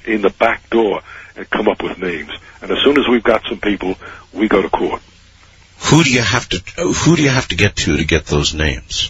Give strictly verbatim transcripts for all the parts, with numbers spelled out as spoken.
in the back door and come up with names. And as soon as we've got some people, we go to court. Who do you have to Who do you have to get to to get those names?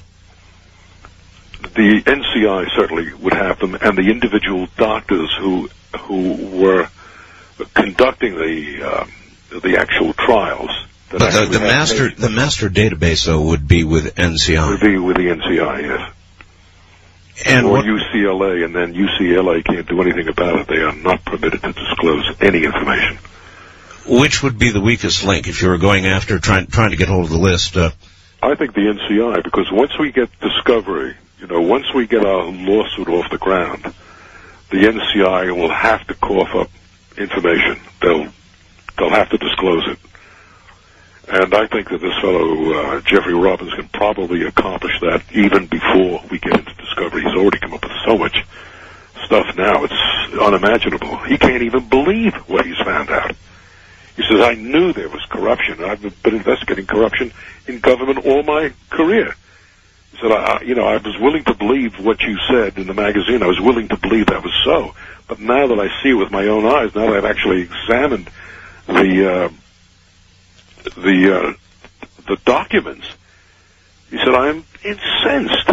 The N C I certainly would have them, and the individual doctors who who were conducting the um, the actual trials. But the, the master the master database though would be with N C I. Would be with the N C I, yes. And or what, U C L A, and then U C L A can't do anything about it. They are not permitted to disclose any information. Which would be the weakest link if you were going after trying trying to get hold of the list? Uh, I think the N C I, because once we get discovery, you know, once we get our lawsuit off the ground, the N C I will have to cough up information. They'll they'll have to disclose it. And I think that this fellow, uh, Jeffrey Robbins, can probably accomplish that even before we get into discovery. He's already come up with so much stuff now, it's unimaginable. He can't even believe what he's found out. He says, I knew there was corruption. I've been investigating corruption in government all my career. He said, I, you know, I was willing to believe what you said in the magazine. I was willing to believe that was so. But now that I see it with my own eyes, now that I've actually examined the... Uh, the uh, the documents, he said, I'm incensed.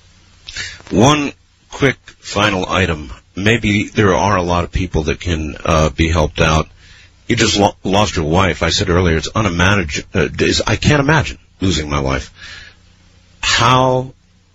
One quick final item. Maybe there are a lot of people that can uh, be helped out. You just lo- lost your wife. I said earlier, it's unimaginable. Uh, is, I can't imagine losing my wife. How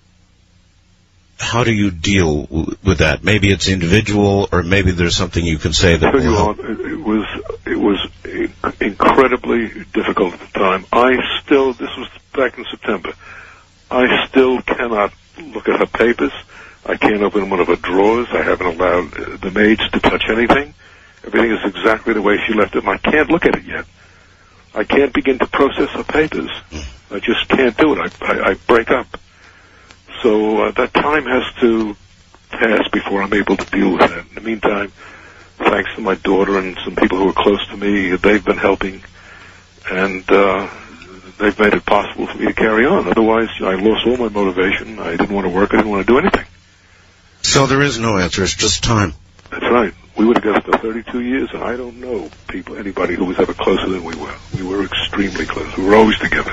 how do you deal w- with that? Maybe it's individual, or maybe there's something you can say that will you help. What, it was it was incredibly difficult at the time. I still, this was back in September, I still cannot look at her papers. I can't open one of her drawers. I haven't allowed the maids to touch anything. Everything is exactly the way she left it, and I can't look at it yet. I can't begin to process her papers. I just can't do it. I, I, I break up. So uh, that time has to pass before I'm able to deal with that. In the meantime, thanks to my daughter and some people who are close to me, they've been helping, and uh, they've made it possible for me to carry on. Otherwise, I lost all my motivation. I didn't want to work. I didn't want to do anything. So there is no answer. It's just time. That's right. We were together for thirty-two years, and I don't know people, anybody who was ever closer than we were. We were extremely close. We were always together.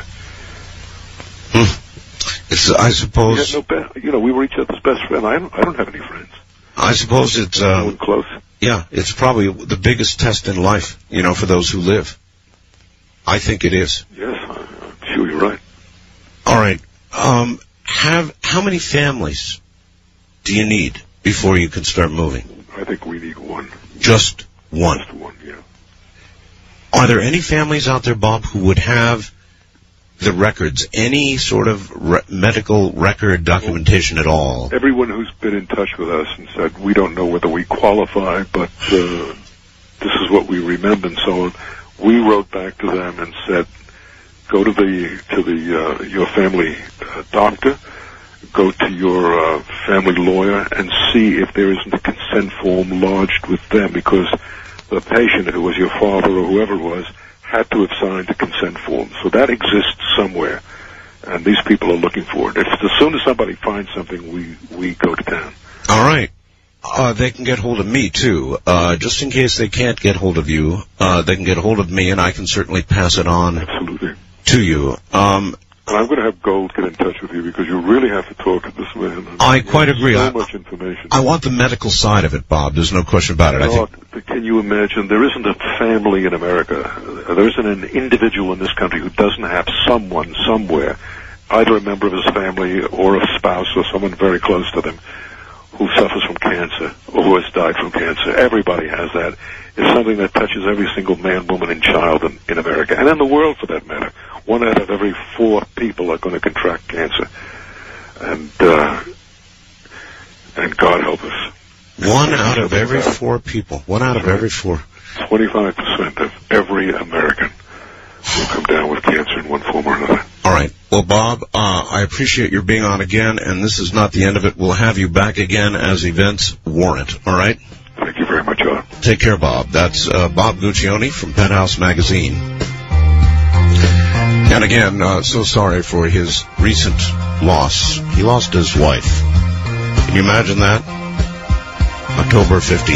Hmm. It's, I suppose... We had no be- you know, we were each other's best friend. I don't, I don't have any friends. I suppose it's... Uh, no one close. Yeah, it's probably the biggest test in life, you know, for those who live. I think it is. Yes, I'm sure you're right. All right. Um, have how many families do you need before you can start moving? I think we need one. Just one? Just one, yeah. Are there any families out there, Bob, who would have the records, any sort of re- medical record documentation at all? Everyone who's been in touch with us and said, we don't know whether we qualify, but uh, this is what we remember and so on, we wrote back to them and said, go to the to the uh, your family uh, doctor, go to your uh, family lawyer, and see if there isn't a consent form lodged with them, because the patient, who was your father or whoever it was, had to have signed a consent form. So that exists somewhere, and these people are looking for it. If, as soon as somebody finds something, we, we go to town. All right. Uh, they can get hold of me, too. Uh, just in case they can't get hold of you, uh, they can get hold of me, and I can certainly pass it on Absolutely. to you. Um, and I'm going to have Gold get in touch with you, because you really have to talk to this man. I quite agree. So I, much information. I want the medical side of it, Bob. There's no question about it. I oh, think. Can you imagine? There isn't a family in America, there isn't an individual in this country who doesn't have someone somewhere, either a member of his family or a spouse or someone very close to them, who suffers from cancer or who has died from cancer. Everybody has that. It's something that touches every single man, woman, and child in, in America, and in the world for that matter. One out of every four people are going to contract cancer. And, uh, and God help us. One out of every four people. One out of every four. twenty-five percent of every American will come down with cancer in one form or another. All right. Well, Bob, uh, I appreciate your being on again, and this is not the end of it. We'll have you back again as events warrant. All right? Thank you very much, John. Take care, Bob. That's uh, Bob Guccione from Penthouse Magazine. And again, uh, so sorry for his recent loss. He lost his wife. Can you imagine that? October fifteenth.